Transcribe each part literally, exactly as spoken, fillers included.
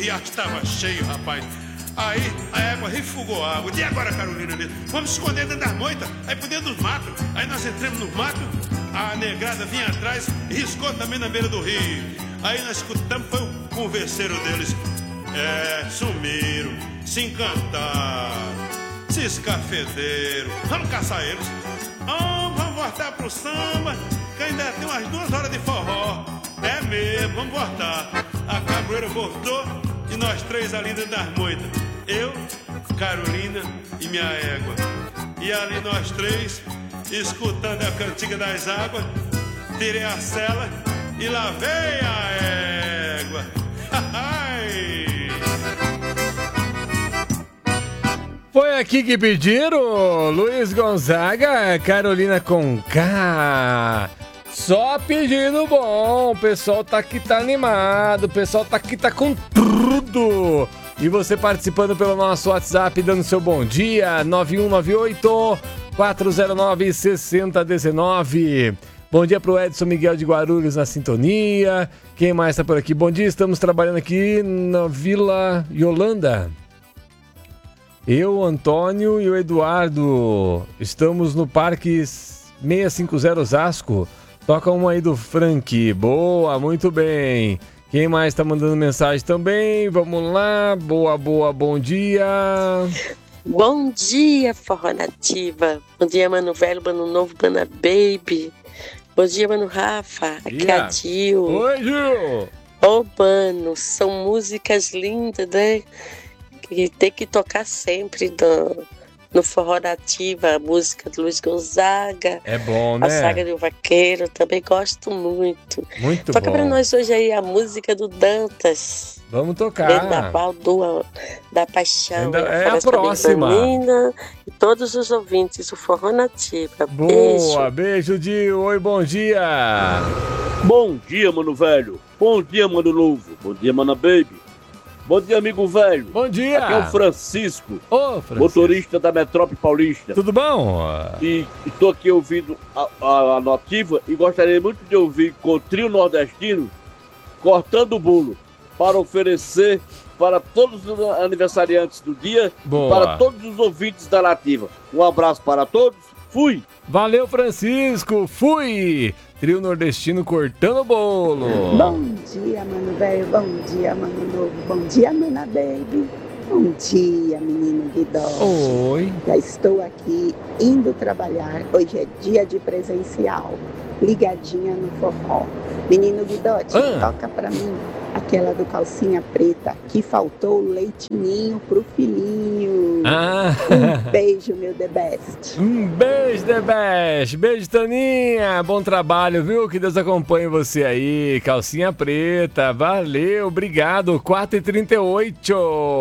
riacho estava cheio, rapaz. Aí a égua refugou a água. E agora, Carolina? Vamos se esconder dentro das moitas, aí por dentro dos matos. Aí nós entramos nos matos, a negrada vinha atrás e riscou também na beira do rio. Aí nós escutamos, foi o converseiro deles. É, sumiram, se encantaram, se escafederam. Vamos caçar eles. Oh, vamos voltar pro samba, que ainda tem umas duas horas de forró. É mesmo, vamos voltar. A cabroeira voltou e nós três ali dentro das moitas. Eu, Carolina e minha égua. E ali nós três, escutando a cantiga das águas, tirei a cela e lá veio a égua. Foi aqui que pediram, Luiz Gonzaga, Carolina com K. Só pedido bom, o pessoal tá aqui, tá animado, o pessoal tá aqui, tá com tudo. E você participando pelo nosso WhatsApp, dando seu bom dia, nove um nove oito, quatro zero nove, seis zero um nove. Bom dia pro Edson Miguel de Guarulhos na sintonia. Quem mais tá por aqui? Bom dia, estamos trabalhando aqui na Vila Yolanda. Eu, Antônio e o Eduardo, estamos no Parque seiscentos e cinquenta Osasco. Toca uma aí do Frank. Boa, muito bem. Quem mais tá mandando mensagem também? Vamos lá. Boa, boa, bom dia. Bom dia, Forró Nativa. Bom dia, Mano Velho, Mano Novo, Mana Baby. Bom dia, Mano Rafa. Aqui é a Gil. Oi, Gil. Ô, Mano, são músicas lindas, né? Que tem que tocar sempre do, no Forró Nativa, a música do Luiz Gonzaga. É bom, né? A Saga do Vaqueiro, também gosto muito. Muito Toca bom. pra nós hoje aí a música do Dantas. Vamos tocar. Vendaval do, da Paixão. Ainda é a próxima. E todos os ouvintes do Forró Nativa. Boa, Beijo. beijo, Dio. Oi, bom dia. Bom dia, Mano Velho. Bom dia, Mano Novo. Bom dia, Mana Baby. Bom dia, amigo velho. Bom dia. Aqui é o Francisco, Ô, Francisco. motorista da Metrópole Paulista. Tudo bom? E estou aqui ouvindo a, a, a Nativa e gostaria muito de ouvir com o trio nordestino Cortando o Bolo, para oferecer para todos os aniversariantes do dia. Boa. E para todos os ouvintes da Nativa. Um abraço para todos. Fui! Valeu, Francisco. Fui! Trio nordestino Cortando o Bolo. Bom dia, Mano Velho. Bom dia, Mano Novo. Bom dia, Mana Baby. Bom dia, menino Guidotti. Oi. Já estou aqui indo trabalhar. Hoje é dia de presencial. Ligadinha no forró. Menino Guidotti, Ah. toca pra mim aquela do calcinha preta, que faltou o leitinho pro filhinho. Ah. Um beijo, meu The Best. Um beijo, The Best. Beijo, Taninha. Bom trabalho, viu? Que Deus acompanhe você aí. Calcinha preta. Valeu, obrigado. quatro e trinta e oito.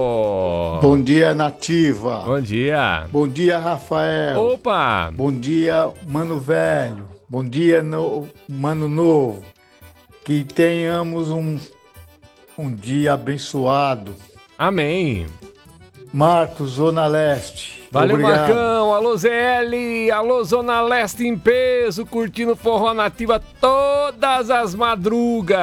Bom dia, Nativa. Bom dia. Bom dia, Rafael. Opa. Bom dia, Mano Velho. Bom dia, no... Mano Novo. Que tenhamos um, um dia abençoado. Amém. Marcos, Zona Leste. Valeu, Obrigado. Marcão. Alô, Zé L. Alô, Zona Leste em peso, curtindo Forró Nativa todas as madrugas.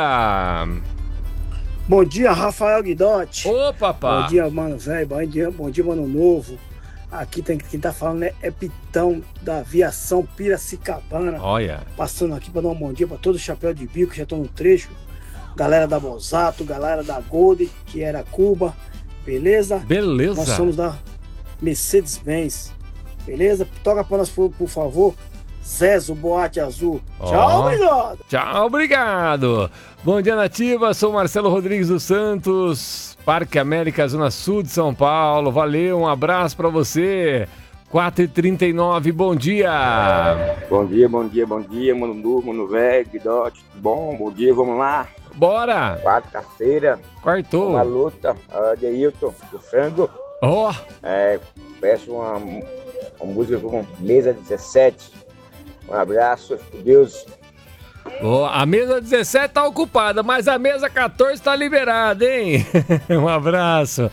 Bom dia, Rafael Guidotti. Ô, papá. Bom dia, Mano Velho. Bom dia, bom dia, Mano Novo. Aqui tem, quem tá falando é, é Pitão da Aviação Piracicabana. Olha. Passando aqui para dar um bom dia para todo o chapéu de bico, já estão no trecho. Galera da Bosato, galera da Gold, que era Cuba. Beleza? Beleza. Nós somos da Mercedes-Benz. Beleza? Toca para nós, por, por favor. Zezo, Boate Azul. Ó. Tchau, obrigado. Tchau, obrigado. Bom dia, Nativa. Sou Marcelo Rodrigues dos Santos, Parque América, Zona Sul de São Paulo. Valeu, um abraço pra você. quatro e trinta e nove, bom dia. Bom dia, bom dia, bom dia, Mano Novo, Mano Velho, Guidotti. Bom, bom dia, vamos lá. Bora. Quarta-feira. Quartou. Uma luta. Adeilton, do frango. Ó. É, peço uma, uma música com Mesa dezessete. Um abraço, Deus. Oh, a mesa dezessete tá ocupada, mas a mesa quatorze tá liberada, hein? Um abraço.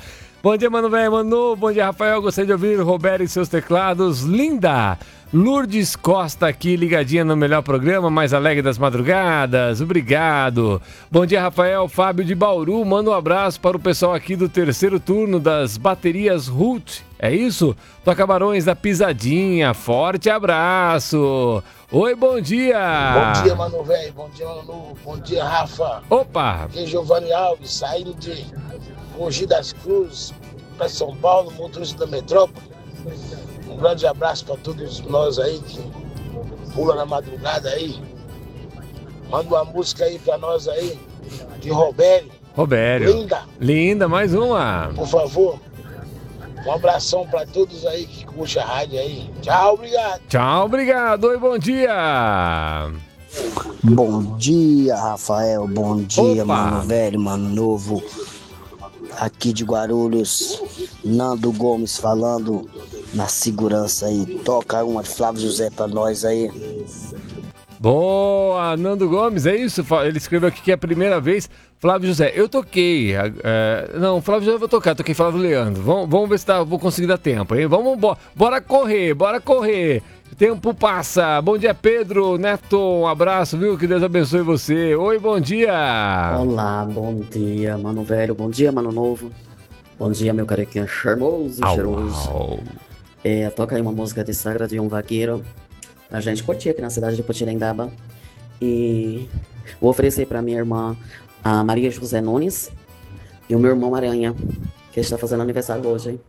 Bom dia, Mano Velho, Manu. Bom dia, Rafael. Gostaria de ouvir Roberto e seus teclados. Linda. Lourdes Costa aqui, ligadinha no melhor programa, mais alegre das madrugadas. Obrigado. Bom dia, Rafael. Fábio de Bauru. Manda um abraço para o pessoal aqui do terceiro turno das baterias Ruth. É isso? Toca Barões da Pisadinha. Forte abraço. Oi, bom dia. Bom dia, Mano Velho. Bom dia, Manu. Bom dia, Rafa. Opa. Aqui é Giovanni Alves, saindo de Mogi das Cruzes para São Paulo, motorista da metrópole. Um grande abraço para todos nós aí que pula na madrugada aí. Manda uma música aí para nós aí, de Robério. Robério. Linda. Linda, mais uma. Por favor. Um abração para todos aí que curtem a rádio aí. Tchau, obrigado. Tchau, obrigado. Oi, bom dia. Bom dia, Rafael. Bom dia, Opa. Mano Velho, Mano Novo. Aqui de Guarulhos, Nando Gomes falando na segurança aí. Toca uma de Flávio José pra nós aí. Boa, Nando Gomes, é isso? Ele escreveu aqui que é a primeira vez. Flávio José, eu toquei. É, não, Flávio José eu vou tocar, toquei Flávio Leandro. Vamos, vamos ver se tá, vou conseguir dar tempo, hein? Vamos, bo- bora correr, bora correr. Tempo passa. Bom dia, Pedro Neto. Um abraço, viu? Que Deus abençoe você. Oi, bom dia. Olá, bom dia, Mano Velho. Bom dia, Mano Novo. Bom dia, meu carequinha charmoso e Au, cheiroso. au. É, toca aí uma música de Sagra de um Vaqueiro. A gente curtir aqui na cidade de Potirendaba. E vou oferecer pra minha irmã, a Maria José Nunes, e o meu irmão Aranha, que está fazendo aniversário hoje, hein?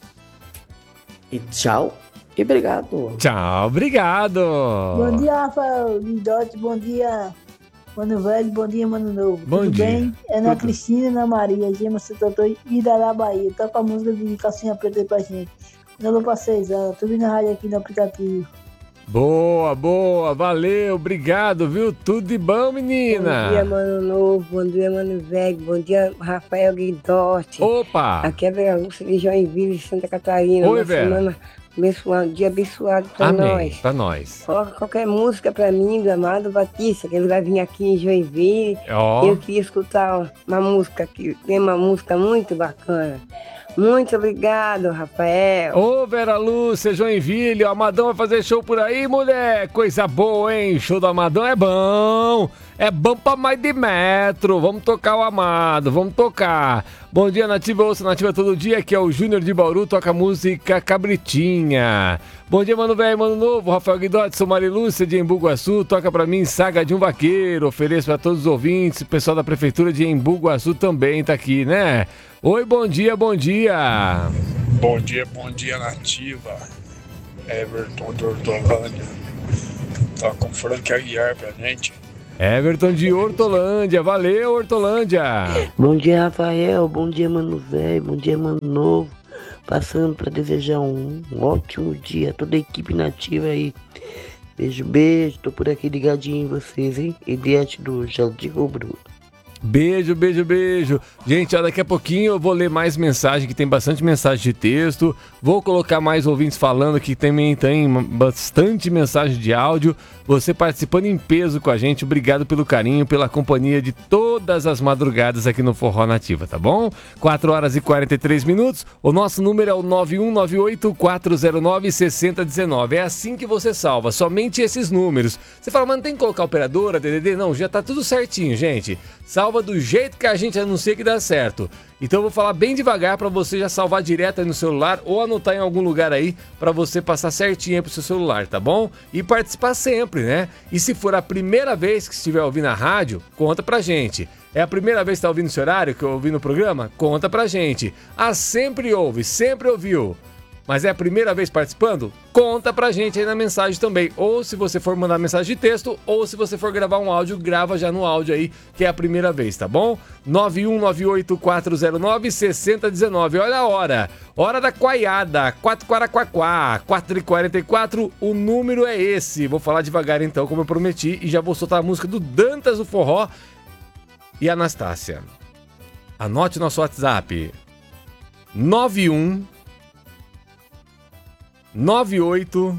E tchau. E obrigado. Tchau, obrigado. Bom dia, Rafael Lindote, bom dia, Mano Velho, bom dia, Mano Novo. Bom Tudo dia. bem? É na Tudo. Cristina e na Maria, Gema Santo e da Bahia. Toca a música de Calcinha Preta aí pra gente. Não pra seis anos, tô vindo na rádio aqui no aplicativo. Boa, boa, valeu, obrigado, viu? Tudo de bom, menina. Bom dia, Mano Novo, bom dia, Mano Velho, bom dia, Rafael Guidotti. Opa! Aqui é a Vera Lúcia de Joinville, Santa Catarina. Oi, Uma Vera. Semana abençoada, dia abençoado pra Amém, nós. pra nós. Coloca qualquer música pra mim, do Amado Batista, que ele vai vir aqui em Joinville. Ó. Eu queria escutar uma música que tem uma música muito bacana. Muito obrigado, Rafael. Ô, Vera Lúcia, Joinville, o Amadão vai fazer show por aí, mulher. Coisa boa, hein? Show do Amadão é bom. É bom pra mais de metro. Vamos tocar o Amado, vamos tocar. Bom dia, Nativa, ouça Nativa todo dia, que é o Júnior de Bauru, toca música Cabritinha. Bom dia, Mano Velho, Mano Novo, Rafael Guidotti, sou Maria Lúcia de Embu Guaçu, toca pra mim Saga de um Vaqueiro, ofereço pra todos os ouvintes, o pessoal da Prefeitura de Embu Guaçu também tá aqui, né? Oi, bom dia, bom dia. Bom dia, bom dia, Nativa. Everton do Hortolândia. Tá com Frank Aguiar pra gente. Everton de Hortolândia, valeu, Hortolândia. Bom dia, Rafael. Bom dia, Mano Velho. Bom dia, Mano Novo. Passando para desejar um ótimo dia a toda a equipe nativa aí. Beijo, beijo. Tô por aqui ligadinho em vocês, hein? E diante do Jardim Rubro. Beijo, beijo, beijo. Gente, ó, daqui a pouquinho eu vou ler mais mensagem, que tem bastante mensagem de texto. Vou colocar mais ouvintes falando, que também tem bastante mensagem de áudio. Você participando em peso com a gente. Obrigado pelo carinho, pela companhia de todas as madrugadas aqui no Forró Nativa, tá bom? quatro horas e quarenta e três minutos. O nosso número é o nove um nove oito, quatro zero nove, seis zero um nove. É assim que você salva, somente esses números. Você fala, mas não tem que colocar operadora, D D D? Não, já tá tudo certinho, gente. Salva do jeito que a gente anuncia que dá certo. Então eu vou falar bem devagar para você já salvar direto aí no celular ou anotar em algum lugar aí para você passar certinho aí pro seu celular, tá bom? E participar sempre, né? E se for a primeira vez que estiver ouvindo a rádio, conta pra gente. É a primeira vez que tá ouvindo esse horário, que eu ouvi no programa? Conta pra gente. Ah, sempre ouve, sempre ouviu. Mas é a primeira vez participando? Conta pra gente aí na mensagem também. Ou se você for mandar mensagem de texto, ou se você for gravar um áudio, grava já no áudio aí, que é a primeira vez, tá bom? nove um nove oito, quatro zero nove, seis zero um nove. Olha a hora. Hora da coaiada. quatro Quaraquaquá. quatro e quarenta e quatro. O número é esse. Vou falar devagar então, como eu prometi. E já vou soltar a música do Dantas do Forró e Anastácia. Anote nosso WhatsApp. nove um nove oito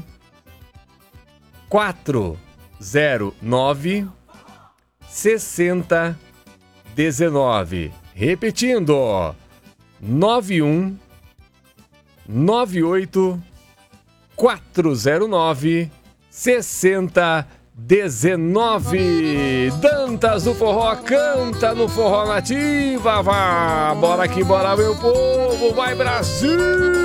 quatro zero nove seis zero um nove. Repetindo, nove um nove oito quatro zero nove seis zero um nove. Dantas do Forró canta no Forró Nativa. Vá, bora que bora, meu povo. Vai, Brasil!